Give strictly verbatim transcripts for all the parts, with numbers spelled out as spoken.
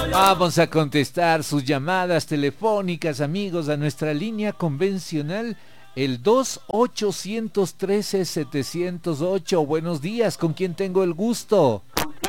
Vamos a contestar sus llamadas telefónicas, amigos, a nuestra línea convencional, el dos ocho uno tres, siete cero ocho. Buenos días, ¿con quién tengo el gusto?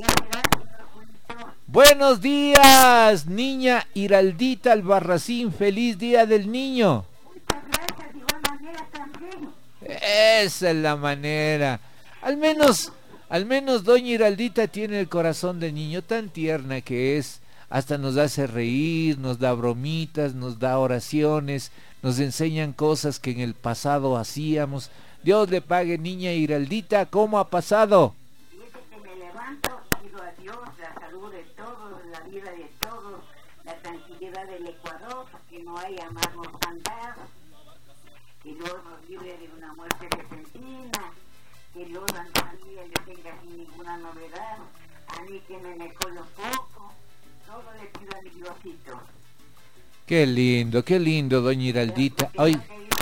Buenos días, niña Iraldita Albarracín, feliz día del niño. Muchas gracias, de igual manera también. Esa es la manera. Al menos, al menos doña Iraldita tiene el corazón de niño, tan tierna que es. Hasta nos hace reír, nos da bromitas, nos da oraciones, nos enseñan cosas que en el pasado hacíamos. Dios le pague, niña Iraldita, ¿cómo ha pasado? Dice que me levanto, pido a Dios la salud de todos, la vida de todos, la tranquilidad del Ecuador, que no haya más mortandad, que Dios nos libre de una muerte repentina, que Dios a mi familia le tenga sin ninguna novedad, a mí que me mejore un poco. Todo le pido a mi Diosito. Qué lindo, qué lindo, doña Iraldita. Hoy.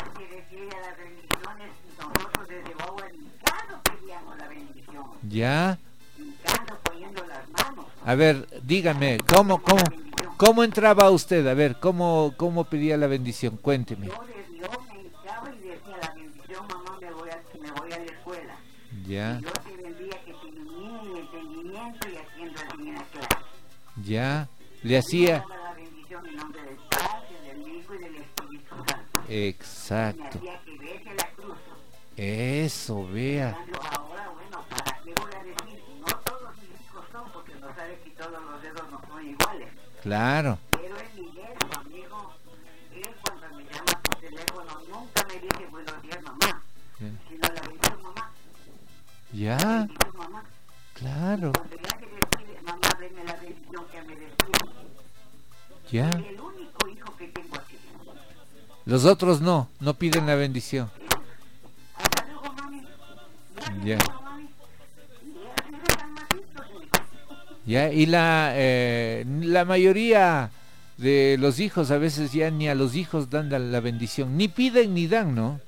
Nosotros desde Bogotá, hincando pedíamos la bendición. Ya. Hincando, poniendo las manos. A ver, dígame, ¿cómo, cómo, cómo entraba usted? A ver, ¿cómo, cómo pedía la bendición? Cuénteme. Yo desde yo me hincaba y decía la bendición, mamá, me voy a, me voy a la escuela. Ya. Y yo te bendiga que te ilumine en entendimiento y haciendo así en la clase. Ya, le hacía. La bendición en nombre del Padre, del Hijo y del Espíritu Santo. Exacto. Me hacía que bese la cruz. Eso, vea. Ahora, bueno, ¿para qué voy a decir? No todos mis hijos son, porque no sabe que todos los dedos no son iguales. Claro. Pero es Miguel, su amigo, él cuando me llama por teléfono nunca me dice buenos días, mamá, Ya. sino la bendición, mamá. Ya. La bendición, mamá. Claro. Cuando ya se despide, mamá, denme la bendición que me despide. Ya. Es el único hijo que tengo aquí. Los otros no, no piden la bendición. Hasta luego, mami. Ya. Gracias, mami. Y así se dan matitos, hijo. Ya, y la, eh, la mayoría de los hijos a veces ya ni a los hijos dan la, la bendición, ni piden ni dan, ¿no?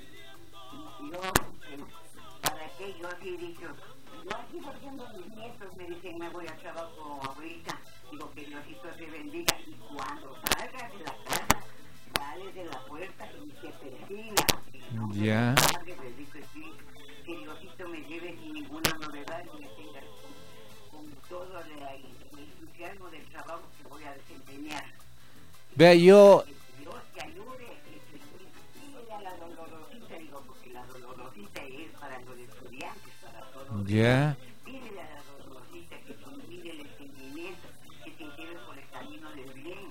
Yo, eh, ¿para qué? Yo así he dicho, yo así haciendo mis nietos, me dicen, me voy a trabajo ahorita, digo que Diosito te bendiga, y cuando salgas de la casa, sales de la puerta y se persina. Ya. Padre, bendito Espíritu, que Diosito me lleve sin ninguna novedad y me tenga con, con todo el, el entusiasmo del trabajo que voy a desempeñar. Vea, yo, Que Dios te ayude, que pídele a la dolorosita, digo, porque la dolorosita es para los estudiantes, para todos. ya, Pídele a la dolorosita que te ilumine el entendimiento, que te lleve por el camino del bien.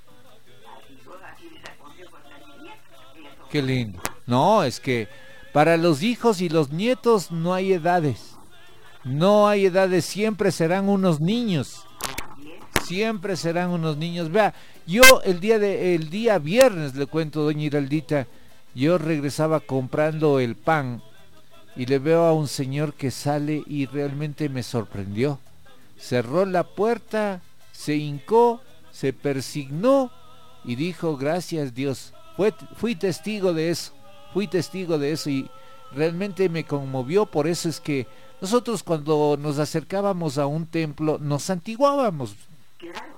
Así yo, así les aconsejo a mis nietos. qué lindo. No, es que para los hijos y los nietos no hay edades. No hay edades, siempre serán unos niños. Siempre serán unos niños. Vea, yo el día de el día viernes, le cuento, doña Iraldita, yo regresaba comprando el pan y le veo a un señor que sale y realmente me sorprendió. Cerró la puerta, se hincó, se persignó y dijo, gracias Dios. Fue, fui testigo de eso, fui testigo de eso y realmente me conmovió. Por eso es que nosotros cuando nos acercábamos a un templo nos santiguábamos. Claro.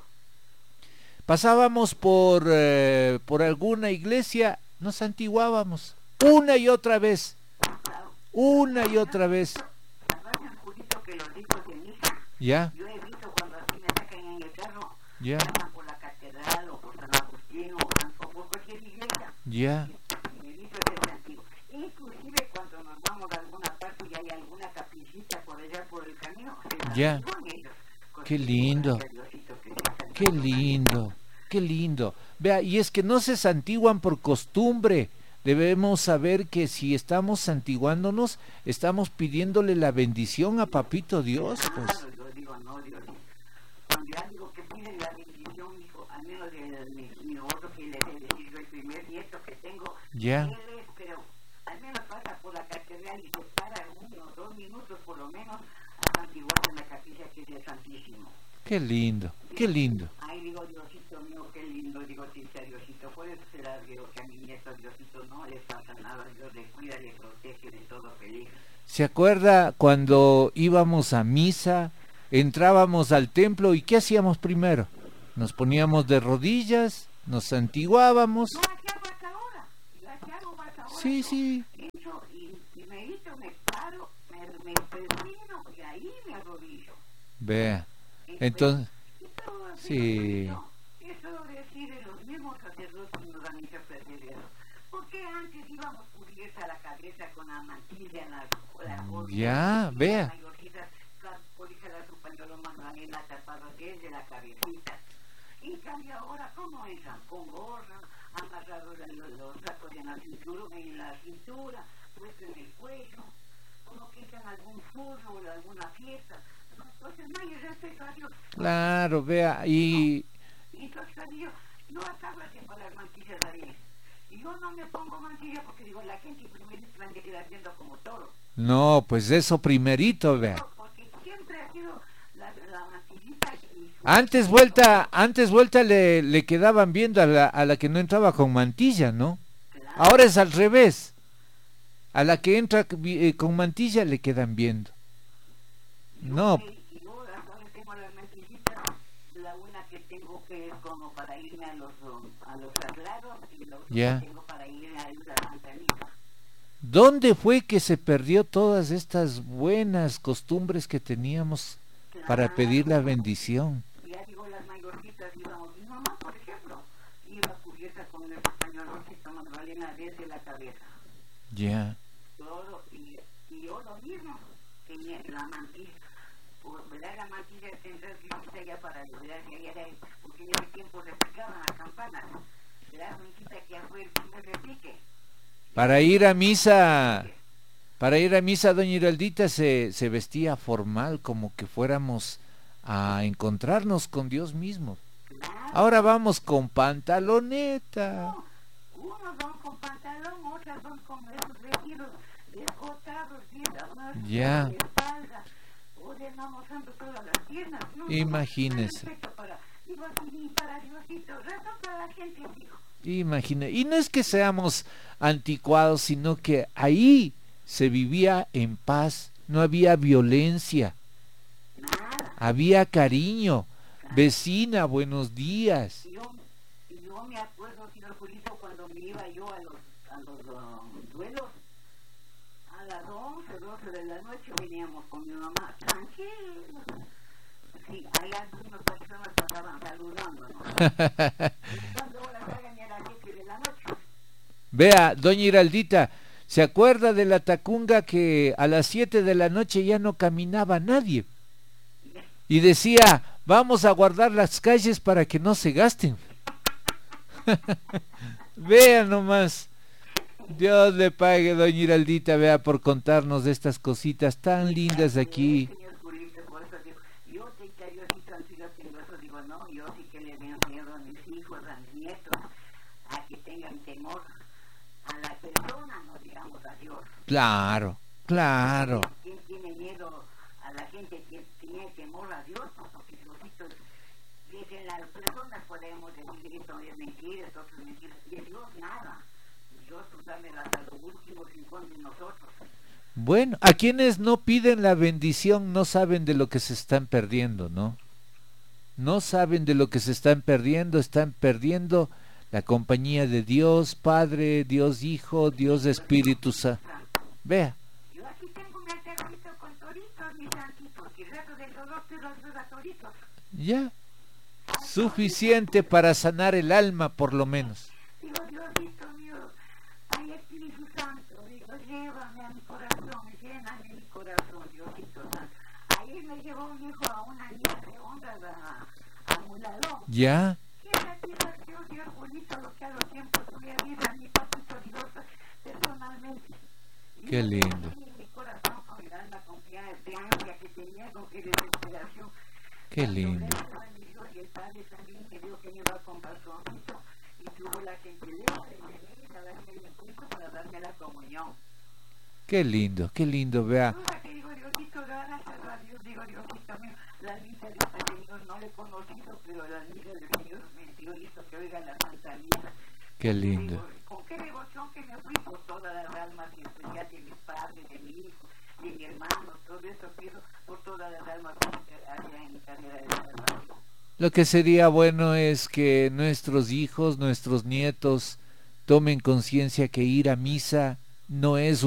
Pasábamos por, eh, por alguna iglesia, nos santiguábamos una y otra vez, una y otra vez. San Julito, que los hijos de mi hija, Ya, yo he visto cuando así me sacan en el carro, ya, pasan por la catedral o por San Agustín o, o por cualquier iglesia. ya, Me he visto ese sentido. Inclusive cuando nos vamos a alguna parte y hay alguna capillita por allá por el camino, se ya. santiguan ellos. Qué lindo, qué lindo, qué lindo. Vea, y es que no se santiguan por costumbre. Debemos saber que si estamos santiguándonos, estamos pidiéndole la bendición a Papito Dios, pues. Claro, yo digo, no, Dios. Cuando ya digo que piden la bendición, hijo, al menos de mi, mi otro que le he decir yo, el primer nieto que tengo, Ya. él es, pero al menos pasa por la catedral y se para unos dos minutos por lo menos a santiguarse en la capilla que es el Santísimo. Qué lindo, qué lindo. Ay, digo, Diosito mío, qué lindo, digo, dice a Diosito, por eso será, digo, que a mi nieto, Diosito, no le pasa nada, Dios le cuida, le protege de todo peligro. ¿Se acuerda cuando íbamos a misa, entrábamos al templo y qué hacíamos primero? Nos poníamos de rodillas, nos santiguábamos. No hacía hasta ahora. Yo hacía algo hasta ahora. Sí, sí. Entro y, y me hizo, me paro, me, me persino y ahí me arrodillo. Vea. Entonces, Y todo así, sí. no, eso decide los mismos sacerdotes nos han hecho perder eso. Porque antes íbamos cubierta a la cabeza con la mantilla en la, la rodilla, Ya, y vea. las mayorcitas, la policía su pañuelo manganela tapado desde la cabecita. En cambio ahora, ¿cómo entran? Con gorra, amarrados los, los sacos en la cintura, en la cintura, puesto en el cuello, como que entran a algún fútbol, alguna fiesta. Entonces no hay respeto a Dios. Claro, vea, y Entonces yo, no acabas de poner mantillas ahí. Y yo no me pongo mantilla porque digo, la gente primero se van a quedar viendo como toro. no, pues eso primerito, vea. No, porque siempre ha sido la, la mantillita y su... Antes vuelta, antes vuelta le, le quedaban viendo a la, a la que no entraba con mantilla, ¿no? Claro. Ahora es al revés. A la que entra eh, con mantilla le quedan viendo. No, Y yo ahora tengo las mantillitas, la una que tengo que es como para irme a los, a los sagrados y la otra Ya. que tengo para irme a la Santa Misa. ¿dónde fue que se perdió todas estas buenas costumbres que teníamos para pedir la bendición? Ya digo, las mayorcitas íbamos, mi mamá, por ejemplo, iba cubierta con el pañuelito magdalena desde la cabeza. Ya, Todo, y, y yo lo mismo, tenía la mantilla, pues, ¿verdad? La mantilla central que quita ya para ayudar, que era, porque en ese tiempo repicaban las campanas, ¿verdad? Me quita que fue el primer repique. para ir a misa, para ir a misa, doña Hiraldita se, se vestía formal, como que fuéramos a encontrarnos con Dios mismo. Claro. Ahora vamos con pantaloneta. No, unos van con pantalón, otras van con esos vestidos descotados, unas Ya. de espalda, o de no mostrando todas las piernas. No, Imagínese. No, no, para, digo, así, para Diosito, razón para la gente, digo. Imagina, y no es que seamos anticuados, sino que ahí se vivía en paz, no había violencia, Nada. había cariño. Vecina, buenos días. Y yo, y yo me acuerdo, señor Julito, cuando me iba yo a los, a los um, duelos, a las once, doce de la noche veníamos con mi mamá, tranquilos. Sí, hay algunas personas que estaban saludando, ¿no? Cuando horas hagan a las siete de la noche. Vea, doña Hiraldita, ¿se acuerda de la tacunga que a las siete de la noche ya no caminaba nadie? Y decía, vamos a guardar las calles para que no se gasten. Vea nomás. Dios le pague, doña Hiraldita, vea, por contarnos de estas cositas tan lindas aquí. Señor Julito, por eso digo, yo te yo sí tranquilo tengo eso, digo, no, yo sí que le veo miedo a mis hijos, a mis nietos, a que tengan temor a la persona, no digamos a Dios. Claro, claro. ¿Quién tiene miedo a la gente que tiene temor a Dios? Pues porque Diosito, dicen las personas, podemos decir que esto es mentira, esto es mentira, y Dios nada. Dios dame hasta los últimos rincón de nosotros. Bueno, a quienes no piden la bendición no saben de lo que se están perdiendo, ¿no? No saben de lo que se están perdiendo, están perdiendo la compañía de Dios Padre, Dios Hijo, Dios Espíritu Santo. Vea. Yo aquí tengo mi altarcito con toritos, mis santitos, y el resto del dolor te los doy a toritos. Ya. Suficiente para sanar el alma, por lo menos. Digo, Diosito mío, ay Espíritu Santo, digo, llévame a mi corazón, lléname mi corazón, Diosito Santo. Ahí me llevó un hijo a una niña de ondas a, a Mulalón. Ya. ¿Qué satisfacción, Dios bonito, lo que a los tiempos voy a vida, mi papito Dios, personalmente. Y Qué yo lindo. tenía mi corazón con el alma confianza que tenía, con qué desesperación. Qué lindo. Y el Padre también que Dios que me va con pasoncito y tuvo la gentileza de venir a darme el impulso para darme la comunión. Qué lindo, qué lindo, vea. Duda que digo, Diosito, gracias a Dios, digo, Diosito mío, la misa de este Señor no le he conocido, pero la misa del Señor me dio listo que oiga la Santa Misa. Qué Digo, lindo. con qué devoción que me fui por todas las almas, y especial de mis padres, de mi hijo, de mi hermano, todo eso pido por todas las almas que haya en carrera de salvación. Lo que sería bueno es que nuestros hijos, nuestros nietos tomen conciencia que ir a misa no es